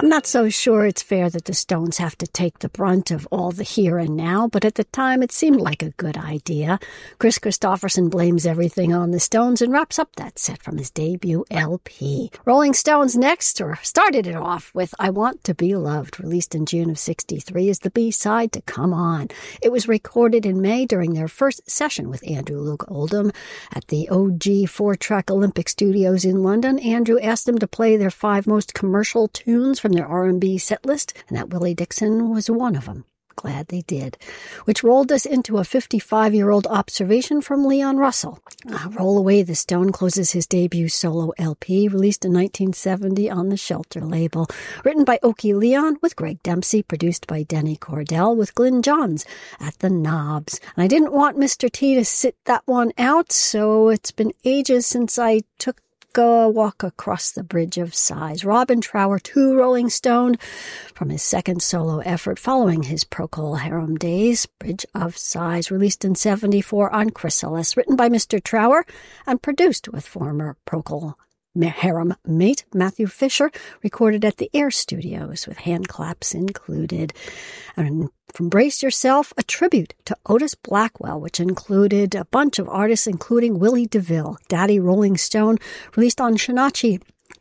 I'm not so sure it's fair that the Stones have to take the brunt of all the here and now, but at the time it seemed like a good idea. Chris Christopherson blames everything on the Stones and wraps up that set from his debut LP. Rolling Stones next, or started it off with I Want to Be Loved, released in June of '63 as the B-side to Come On. It was recorded in May during their first session with Andrew Loog Oldham at the OG 4-track Olympic Studios in London. Andrew asked them to play their 5 most commercial tunes from their R&B set list, and that Willie Dixon was one of them. Glad they did. Which rolled us into a 55-year-old observation from Leon Russell. Roll Away the Stone closes his debut solo LP, released in 1970 on the Shelter label. Written by Okie Leon with Greg Dempsey, produced by Denny Cordell with Glyn Johns at the knobs. And I didn't want Mr. T to sit that one out, so it's been ages since I took a walk across the Bridge of Sighs. Robin Trower, 2 Rolling Stone, from his second solo effort following his Procol Harum days. Bridge of Sighs, released in '74 on Chrysalis, written by Mr. Trower and produced with former Procol Harum mate Matthew Fisher, recorded at the Air Studios with hand claps included. And from Brace Yourself, a tribute to Otis Blackwell, which included a bunch of artists, including Willie DeVille, Daddy Rolling Stone, released on Shanachi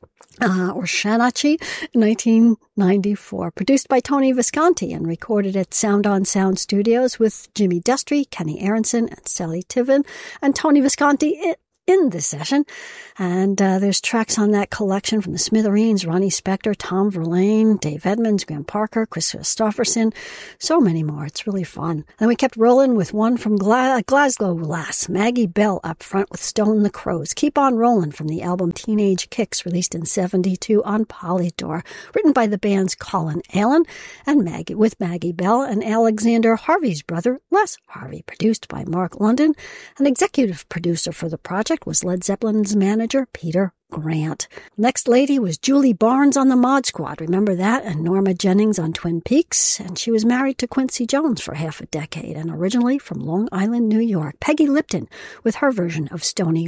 in 1994, produced by Tony Visconti and recorded at Sound on Sound Studios with Jimmy Destry, Kenny Aronson, and Sally Tiven, and Tony Visconti in this session. And there's tracks on that collection from the Smithereens, Ronnie Spector, Tom Verlaine, Dave Edmunds, Graham Parker, Chris Christopherson, so many more. It's really fun. Then we kept rolling with one from Glasgow Lass, Maggie Bell up front with Stone the Crows. Keep on Rolling from the album Teenage Kicks, released in '72 on Polydor, written by the band's Colin Allen and Maggie Bell and Alexander Harvey's brother, Les Harvey, produced by Mark London. An executive producer for the project was Led Zeppelin's manager, Peter Grant. Next lady was Julie Barnes on the Mod Squad. Remember that? And Norma Jennings on Twin Peaks. And she was married to Quincy Jones for half a decade and originally from Long Island, New York. Peggy Lipton with her version of Stony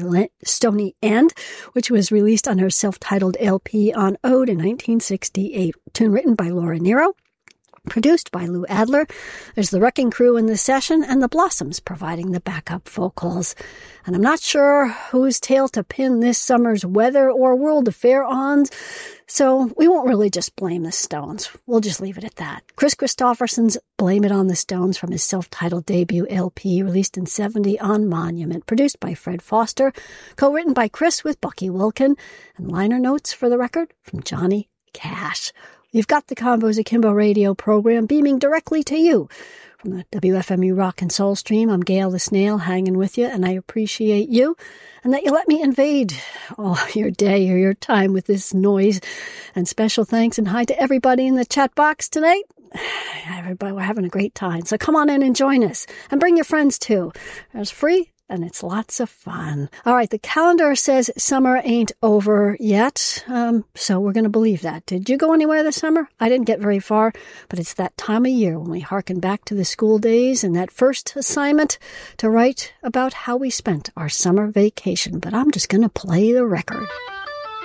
End, which was released on her self-titled LP on Ode in 1968. Tune written by Laura Nero, produced by Lou Adler. There's the Wrecking Crew in the session and the Blossoms providing the backup vocals. And I'm not sure whose tail to pin this summer's weather or world affair on, so we won't really just blame the Stones. We'll just leave it at that. Chris Christopherson's Blame It on the Stones from his self-titled debut LP, released in '70 on Monument, produced by Fred Foster, co-written by Chris with Bucky Wilkin, and liner notes for the record from Johnny Cash. You've got the Combos Akimbo radio program beaming directly to you from the WFMU Rock and Soul stream. I'm Gail the Snail, hanging with you, and I appreciate you and that you let me invade all your day or your time with this noise. And special thanks and hi to everybody in the chat box tonight. Everybody, we're having a great time. So come on in and join us, and bring your friends too. It's free, and it's lots of fun. All right, the calendar says summer ain't over yet, so we're going to believe that. Did you go anywhere this summer? I didn't get very far, but it's that time of year when we hearken back to the school days and that first assignment to write about how we spent our summer vacation. But I'm just going to play the record.